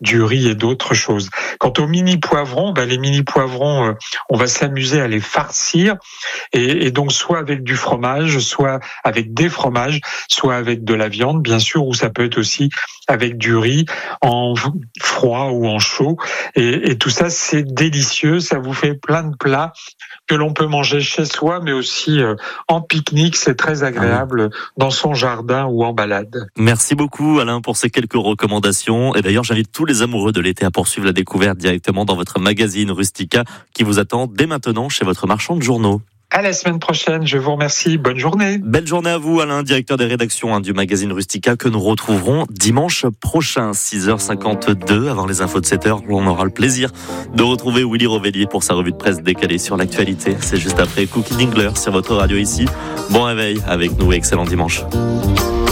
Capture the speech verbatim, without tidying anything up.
du riz et d'autres choses. Quant aux mini poivrons, ben les mini poivrons, euh, on va s'amuser à les farcir et, et donc soit avec du fromage, soit avec des fromages, soit avec de la viande, bien sûr, ou ça peut être aussi avec du riz en froid ou en chaud. Et, et tout ça, c'est délicieux. Ça vous fait plein de plats que l'on peut manger chez soi, mais aussi euh, en pique-nique. C'est très agréable dans son jardin ou en balade. Merci beaucoup Alain pour ces quelques recommandations. Et d'ailleurs, j'invite tous les amoureux de l'été à poursuivre la découverte directement dans votre magazine Rustica qui vous attend dès maintenant chez votre marchand de journaux. À la semaine prochaine, je vous remercie. Bonne journée. Belle journée à vous, Alain, directeur des rédactions hein, du magazine Rustica, que nous retrouverons dimanche prochain, six heures cinquante-deux. Avant les infos de sept heures, on aura le plaisir de retrouver Willy Rovellier pour sa revue de presse décalée sur l'actualité. C'est juste après Cookie Dingler sur votre radio ici. Bon réveil avec nous et excellent dimanche.